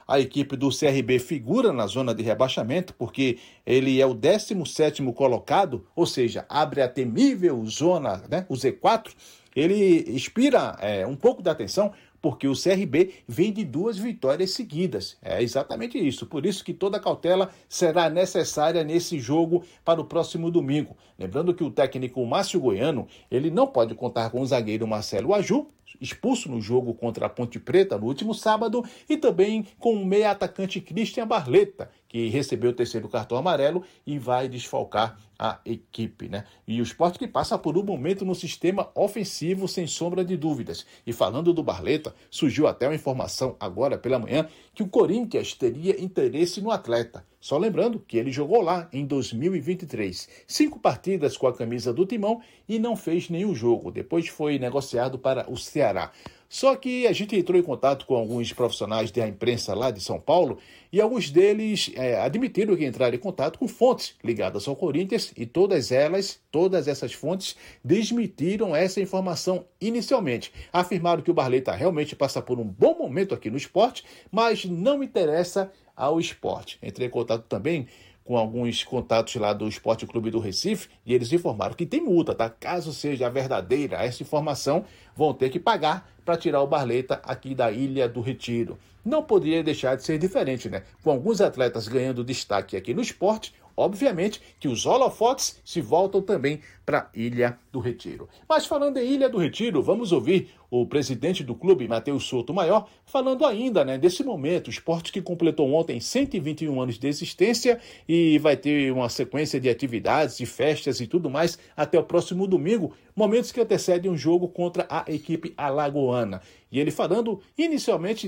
a equipe do CRB figura na zona de rebaixamento, porque ele é o 17º colocado, ou seja, abre a temível zona, né, o Z4, ele inspira um pouco da atenção, porque o CRB vem de 2 vitórias seguidas. É exatamente isso. Por isso que toda cautela será necessária nesse jogo para o próximo domingo. Lembrando que o técnico Márcio Goiano, ele não pode contar com o zagueiro Marcelo Aju, expulso no jogo contra a Ponte Preta no último sábado, e também com o meia atacante Christian Barletta, que recebeu o 3º cartão amarelo e vai desfalcar a equipe, né? E o Sport que passa por um momento no sistema ofensivo, sem sombra de dúvidas. E falando do Barletta, surgiu até uma informação agora pela manhã que o Corinthians teria interesse no atleta. Só lembrando que ele jogou lá em 2023. 5 partidas com a camisa do Timão e não fez nenhum jogo. Depois foi negociado para o Ceará. Só que a gente entrou em contato com alguns profissionais da imprensa lá de São Paulo e alguns deles admitiram que entraram em contato com fontes ligadas ao Corinthians e todas essas fontes desmentiram essa informação inicialmente. Afirmaram que o Barletta realmente passa por um bom momento aqui no Sport, mas não interessa ao Sport. Entrei em contato também com alguns contatos lá do Esporte Clube do Recife e eles informaram que tem multa, tá? Caso seja verdadeira essa informação, vão ter que pagar para tirar o Barletta aqui da Ilha do Retiro. Não poderia deixar de ser diferente, né? Com alguns atletas ganhando destaque aqui no esporte, obviamente que os holofotes se voltam também para a Ilha do Retiro. Mas falando em Ilha do Retiro, vamos ouvir o presidente do clube, Matheus Souto Maior, falando ainda, né, desse momento, o esporte que completou ontem 121 anos de existência e vai ter uma sequência de atividades, de festas e tudo mais até o próximo domingo, momentos que antecedem um jogo contra a equipe alagoana. E ele falando inicialmente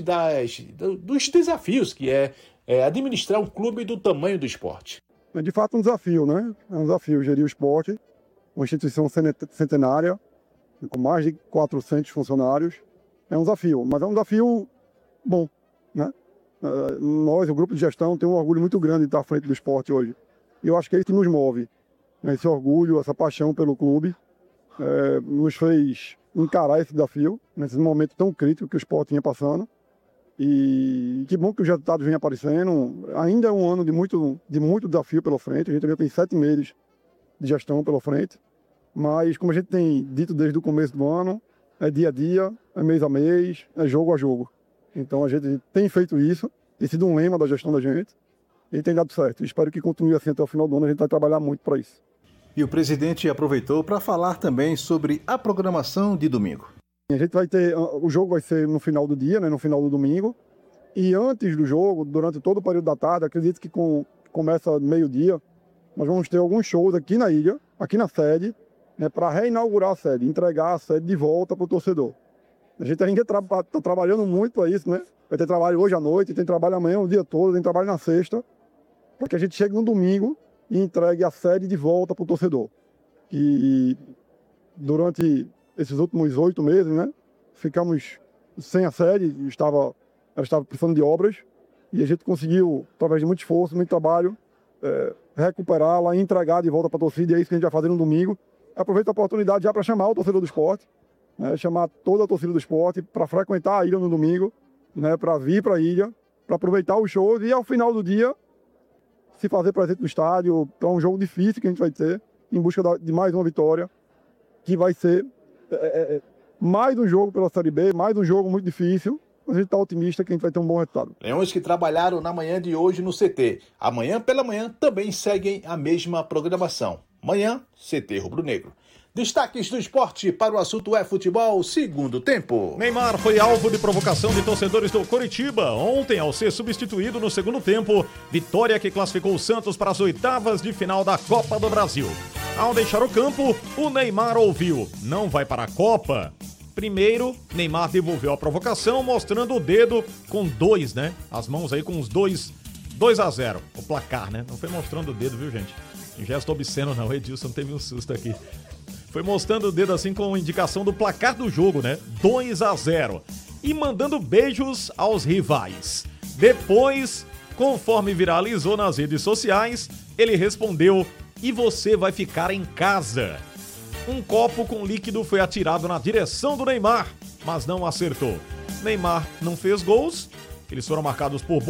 dos desafios que é administrar um clube do tamanho do esporte. É de fato um desafio, né? É um desafio gerir o esporte, uma instituição centenária, com mais de 400 funcionários. É um desafio, mas é um desafio bom, né? Nós, o grupo de gestão, tem um orgulho muito grande de estar à frente do esporte hoje. E eu acho que é isso que nos move. Esse orgulho, essa paixão pelo clube, nos fez encarar esse desafio, nesse momento tão crítico que o esporte vinha passando. E que bom que os resultados vêm aparecendo. Ainda é um ano de muito desafio pela frente. A gente ainda tem 7 meses de gestão pela frente. Mas, como a gente tem dito desde o começo do ano, é dia a dia, é mês a mês, é jogo a jogo. Então a gente tem feito isso, tem sido um lema da gestão da gente e tem dado certo. Espero que continue assim até o final do ano, a gente vai trabalhar muito para isso. E o presidente aproveitou para falar também sobre a programação de domingo. A gente vai ter, o jogo vai ser no final do dia, né, no final do domingo. E antes do jogo, durante todo o período da tarde, acredito que começa meio-dia, nós vamos ter alguns shows aqui na ilha, aqui na sede, né, para reinaugurar a sede, entregar a sede de volta para o torcedor. A gente ainda está trabalhando muito para isso, né? Vai ter trabalho hoje à noite, tem trabalho amanhã o dia todo, tem trabalho na sexta, para que a gente chegue no domingo e entregue a sede de volta para o torcedor. E durante esses últimos 8 meses, né, ficamos sem a sede, ela estava precisando de obras, e a gente conseguiu, através de muito esforço, muito trabalho, recuperá-la e entregar de volta para a torcida, e é isso que a gente vai fazer no domingo. Aproveito a oportunidade já para chamar o torcedor do esporte, né, chamar toda a torcida do esporte para frequentar a ilha no domingo, né, para vir para a ilha, para aproveitar os shows e ao final do dia se fazer presente no estádio para um jogo difícil que a gente vai ter, em busca de mais uma vitória, que vai ser mais um jogo pela Série B, mais um jogo muito difícil. A gente está otimista que a gente vai ter um bom resultado. Leões que trabalharam na manhã de hoje no CT. Amanhã pela manhã também seguem a mesma programação. Manhã, CT Rubro Negro. Destaques do esporte para o assunto futebol, segundo tempo. Neymar foi alvo de provocação de torcedores do Coritiba ontem ao ser substituído no segundo tempo. Vitória que classificou o Santos para as oitavas de final da Copa do Brasil. Ao deixar o campo, o Neymar ouviu: "Não vai para a Copa". Primeiro, Neymar devolveu a provocação mostrando o dedo com 2, né? As mãos aí com os 2-0. O placar, né? Não foi mostrando o dedo, viu, gente? Em gesto obsceno não, o Edilson teve um susto aqui. Foi mostrando o dedo assim com indicação do placar do jogo, né? 2-0. E mandando beijos aos rivais. Depois, conforme viralizou nas redes sociais, ele respondeu: "E você vai ficar em casa". Um copo com líquido foi atirado na direção do Neymar, mas não acertou. Neymar não fez gols, eles foram marcados por